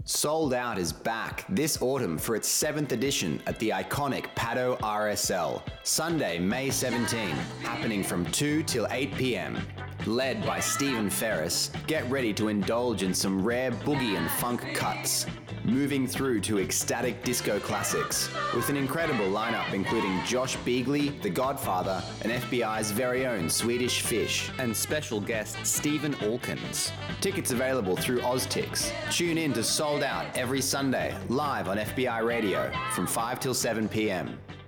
Sold Out is back this autumn for its 7th edition at the iconic Paddo RSL, Sunday, May 17, happening from 2 till 8 p.m. Led by Stephen Ferris, get ready to indulge in some rare boogie and funk cuts, moving through to ecstatic disco classics, with an incredible lineup including Josh Beagley, The Godfather, and FBI's very own Swedish Fish, and special guest Stephen Alkins. Tickets available through Oztix. Tune in to Sold Out every Sunday, live on FBI Radio from 5 till 7 p.m.